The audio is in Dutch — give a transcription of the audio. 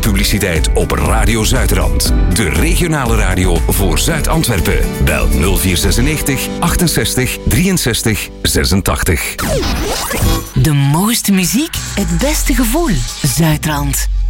publiciteit op Radio Zuidrand. De regionale radio voor Zuid-Antwerpen. Bel 0496 68 63 86. De mooiste muziek, het beste gevoel. Zuidrand.